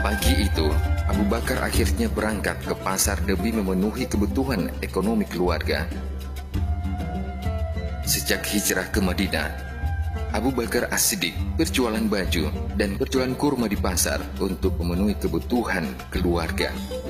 Pagi itu, Abu Bakar akhirnya berangkat ke pasar demi memenuhi kebutuhan ekonomi keluarga. Sejak hijrah ke Madinah, Abu Bakar As-Siddiq berjualan baju dan berjualan kurma di pasar untuk memenuhi kebutuhan keluarga.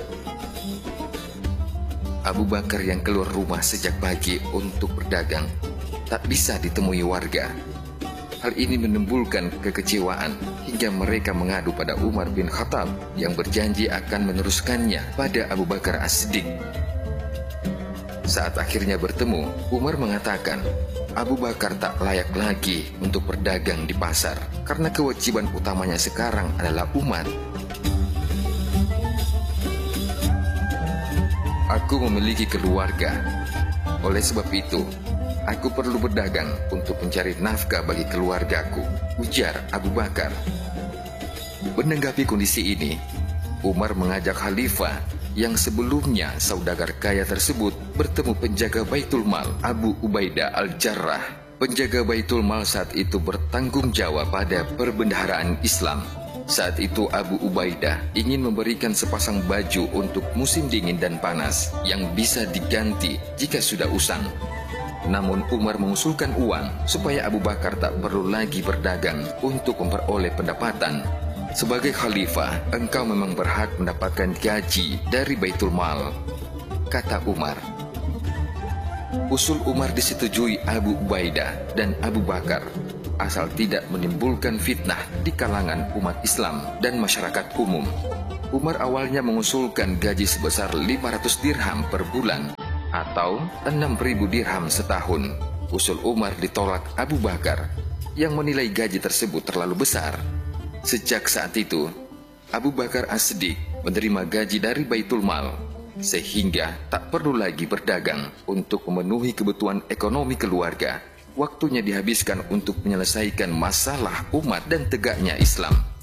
Abu Bakar yang keluar rumah sejak pagi untuk berdagang tak bisa ditemui warga. Hal ini menimbulkan kekecewaan hingga mereka mengadu pada Umar bin Khattab yang berjanji akan meneruskannya pada Abu Bakar As-Siddiq. Saat akhirnya bertemu, Umar mengatakan Abu Bakar tak layak lagi untuk berdagang di pasar karena kewajiban utamanya sekarang adalah umat. Aku memiliki keluarga. Oleh sebab itu, aku perlu berdagang untuk mencari nafkah bagi keluargaku, ujar Abu Bakar. Menanggapi kondisi ini, Umar mengajak khalifah yang sebelumnya saudagar kaya tersebut bertemu penjaga Baitul Mal Abu Ubaidah Al-Jarrah. Penjaga Baitul Mal saat itu bertanggung jawab pada perbendaharaan Islam. Saat itu Abu Ubaidah ingin memberikan sepasang baju untuk musim dingin dan panas yang bisa diganti jika sudah usang. Namun Umar mengusulkan uang supaya Abu Bakar tak perlu lagi berdagang untuk memperoleh pendapatan. Sebagai khalifah, engkau memang berhak mendapatkan gaji dari Baitul Mal, kata Umar. Usul Umar disetujui Abu Ubaidah dan Abu Bakar, asal tidak menimbulkan fitnah di kalangan umat Islam dan masyarakat umum. Umar awalnya mengusulkan gaji sebesar 500 dirham per bulan atau 6.000 dirham setahun. Usul Umar ditolak Abu Bakar yang menilai gaji tersebut terlalu besar. Sejak saat itu, Abu Bakar As-Siddiq menerima gaji dari Baitul Mal sehingga tak perlu lagi berdagang untuk memenuhi kebutuhan ekonomi keluarga. Waktunya dihabiskan untuk menyelesaikan masalah umat dan tegaknya Islam.